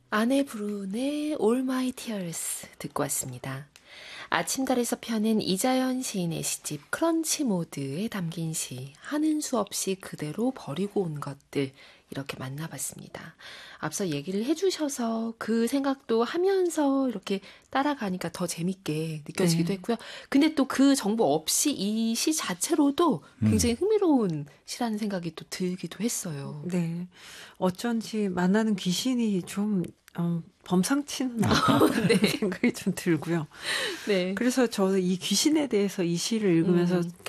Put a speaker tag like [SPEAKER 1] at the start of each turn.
[SPEAKER 1] 아네 브룬의 All My Tears 듣고 왔습니다. 아침달에서 펴낸 이자연 시인의 시집 크런치 모드에 담긴 시 하는 수 없이 그대로 버리고 온 것들 이렇게 만나봤습니다. 앞서 얘기를 해주셔서 그 생각도 하면서 이렇게 따라가니까 더 재밌게 느껴지기도
[SPEAKER 2] 네.
[SPEAKER 1] 했고요. 근데 또 그 정보 없이 이 시 자체로도 굉장히 흥미로운 시라는 생각이 또 들기도 했어요.
[SPEAKER 2] 네. 어쩐지 만나는 귀신이 좀 범상치는 않다
[SPEAKER 1] 네.
[SPEAKER 2] 그런 생각이 좀 들고요.
[SPEAKER 1] 네.
[SPEAKER 2] 그래서 저도 이 귀신에 대해서 이 시를 읽으면서